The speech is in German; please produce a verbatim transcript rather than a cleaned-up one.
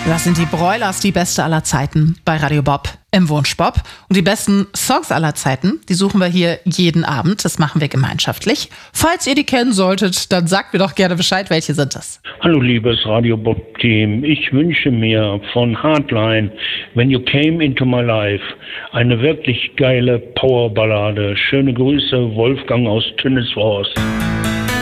Das sind die Broilers, die beste aller Zeiten bei Radio Bob im Wunschbob. Und die besten Songs aller Zeiten, die suchen wir hier jeden Abend. Das machen wir gemeinschaftlich. Falls ihr die kennen solltet, dann sagt mir doch gerne Bescheid, welche sind das? Hallo liebes Radio Bob Team, ich wünsche mir von Hardline When You Came Into My Life eine wirklich geile Powerballade. Schöne Grüße, Wolfgang aus Tünnesforst.